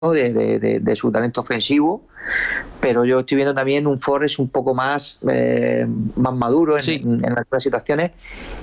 de su talento ofensivo, pero yo estoy viendo también un Forrest un poco más maduro en algunas situaciones,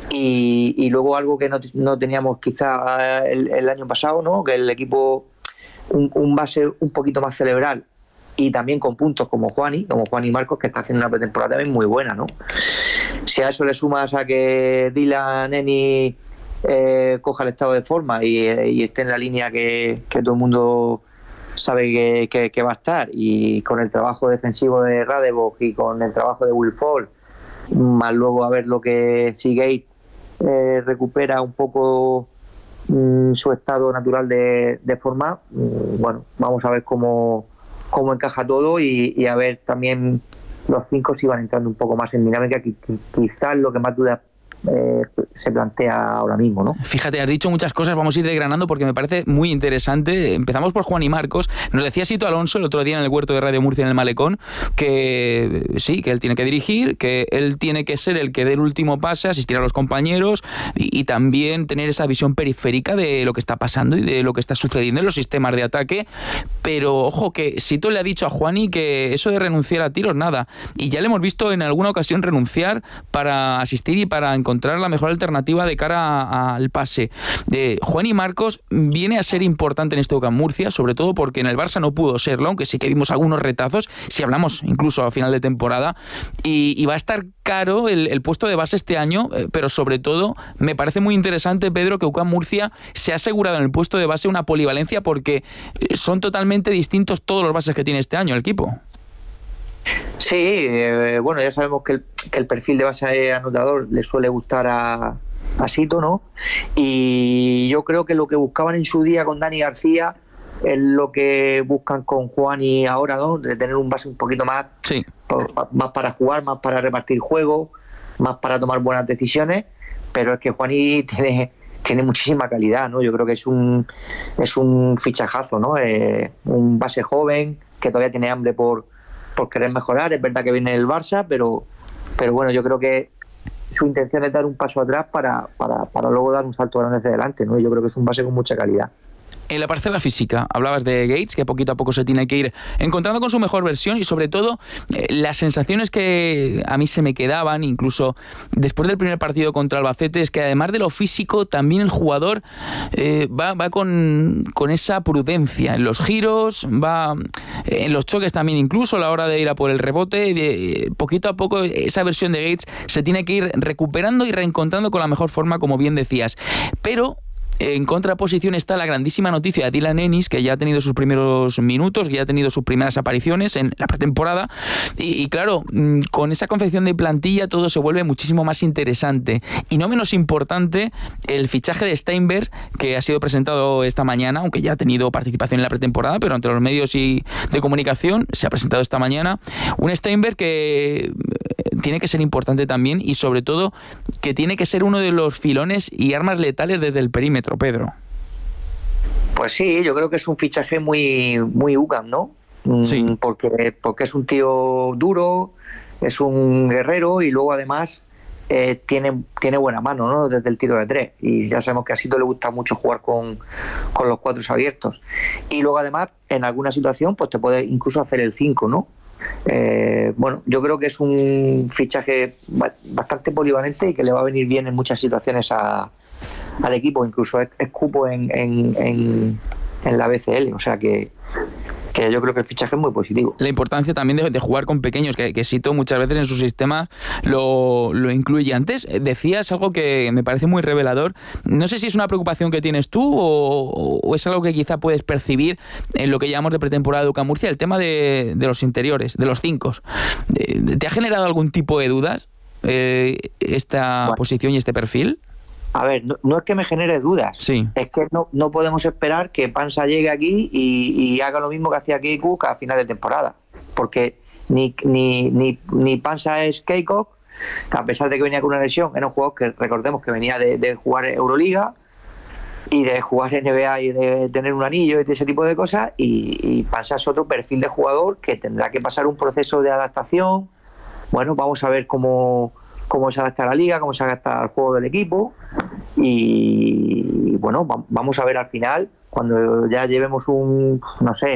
y luego algo que no teníamos quizá el año pasado, ¿no? Que el equipo, un base un poquito más cerebral y también con puntos como Juani Marcos, que está haciendo una pretemporada también muy buena, ¿no? Si a eso le sumas a que Dylan Ennis coja el estado de forma y esté en la línea que todo el mundo sabe que va a estar, y con el trabajo defensivo de Radebov y con el trabajo de Will Fall, más luego a ver lo que si Gate recupera un poco su estado natural de forma, bueno, vamos a ver cómo encaja todo, y a ver también los 5 si van entrando un poco más en dinámica, que quizás lo que más duda se plantea ahora mismo, ¿no? Fíjate, has dicho muchas cosas, vamos a ir desgranando porque me parece muy interesante. Empezamos por Juani Marcos. Nos decía Sito Alonso el otro día en el huerto de Radio Murcia en el Malecón que sí, que él tiene que dirigir, que él tiene que ser el que dé el último pase, asistir a los compañeros y también tener esa visión periférica de lo que está pasando y de lo que está sucediendo en los sistemas de ataque. Pero ojo, que Sito le ha dicho a Juani que eso de renunciar a tiros, nada. Y ya le hemos visto en alguna ocasión renunciar para asistir y para encontrar la mejor alternativa de cara al pase. Juani Marcos viene a ser importante en este UCAM Murcia, sobre todo porque en el Barça no pudo serlo, aunque sí que vimos algunos retazos, si hablamos incluso a final de temporada, y va a estar caro el puesto de base este año, pero sobre todo me parece muy interesante, Pedro, que UCAM Murcia se ha asegurado en el puesto de base una polivalencia, porque son totalmente distintos todos los bases que tiene este año el equipo. Sí, bueno, ya sabemos que el perfil de base anotador le suele gustar a Sito, ¿no? Y yo creo que lo que buscaban en su día con Dani García es lo que buscan con Juani ahora, ¿no? De tener un base un poquito más, más para jugar, más para repartir juego, más para tomar buenas decisiones, pero es que Juani tiene muchísima calidad, ¿no? Yo creo que es un fichajazo, ¿no? Un base joven que todavía tiene hambre por querer mejorar. Es verdad que viene el Barça, pero bueno, yo creo que su intención es dar un paso atrás para luego dar un salto grande hacia adelante, ¿no? Y yo creo que es un base con mucha calidad. En la parcela física, hablabas de Gates, que poquito a poco se tiene que ir encontrando con su mejor versión, y sobre todo las sensaciones que a mí se me quedaban, incluso después del primer partido contra Albacete, es que además de lo físico, también el jugador va con esa prudencia en los giros, va en los choques también, incluso a la hora de ir a por el rebote. Poquito a poco esa versión de Gates se tiene que ir recuperando y reencontrando con la mejor forma, como bien decías. Pero en contraposición está la grandísima noticia de Dylan Ennis, que ya ha tenido sus primeros minutos, que ya ha tenido sus primeras apariciones en la pretemporada, y claro, con esa confección de plantilla todo se vuelve muchísimo más interesante. Y no menos importante el fichaje de Steinberg, que ha sido presentado esta mañana, aunque ya ha tenido participación en la pretemporada, pero entre los medios y de comunicación se ha presentado esta mañana. Un Steinberg que tiene que ser importante también, y sobre todo que tiene que ser uno de los filones y armas letales desde el perímetro, Pedro. Pues sí, yo creo que es un fichaje muy UCAM, ¿no? Sí. Porque es un tío duro, es un guerrero, y luego además tiene buena mano, ¿no? Desde el tiro de 3, y ya sabemos que a Sito le gusta mucho jugar con los 4 abiertos, y luego además en alguna situación pues te puede incluso hacer el 5, ¿no? Bueno, yo creo que es un fichaje bastante polivalente y que le va a venir bien en muchas situaciones al equipo, incluso es cupo en la BCL, o sea que yo creo que el fichaje es muy positivo. La importancia también de jugar con pequeños, que Sito muchas veces en su sistema lo incluye. Antes decías algo que me parece muy revelador. No sé si es una preocupación que tienes tú o es algo que quizá puedes percibir en lo que llamamos de pretemporada de UCAM Murcia, el tema de los interiores, de los 5. ¿Te ha generado algún tipo de dudas esta posición y este perfil? A ver, no es que me genere dudas, sí. Es que no podemos esperar que Pansa llegue aquí y haga lo mismo que hacía Keikok a final de temporada, porque ni Pansa es Keikok, a pesar de que venía con una lesión. Era un jugador que recordemos que venía de jugar Euroliga y de jugar NBA y de tener un anillo y ese tipo de cosas, y Pansa es otro perfil de jugador que tendrá que pasar un proceso de adaptación. Bueno, vamos a ver cómo cómo se adapta a la liga, cómo se adapta al juego del equipo. Y bueno, vamos a ver al final, cuando ya llevemos